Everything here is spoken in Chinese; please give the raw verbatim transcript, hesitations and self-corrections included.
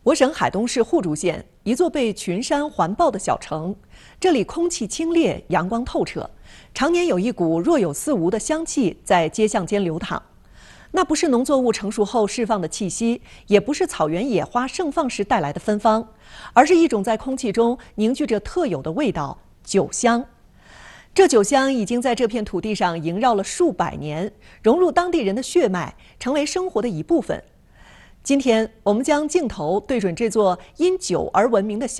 我省海东市互助县一座被群山环抱的小城，这里空气清冽，阳光透彻，常年有一股若有似无的香气在街巷间流淌。那不是农作物成熟后释放的气息，也不是草原野花盛放时带来的芬芳，而是一种在空气中凝聚着特有的味道——酒香。这酒香已经在这片土地上萦绕了数百年，融入当地人的血脉，成为生活的一部分。今天，我们将镜头对准这座因酒而闻名的小